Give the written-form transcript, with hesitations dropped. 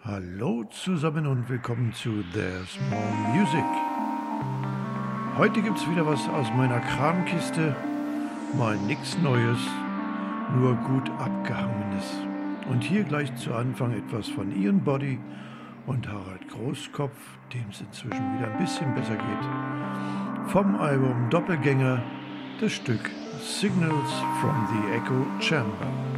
Hallo zusammen und willkommen zu There's More Music. Heute gibt's wieder was aus meiner Kramkiste. Mal nix Neues, nur gut Abgehangenes. Und hier gleich zu Anfang etwas von Ian Body und Harald Großkopf, dem es inzwischen wieder ein bisschen besser geht. Vom Album Doppelgänger, das Stück Signals from the Echo Chamber.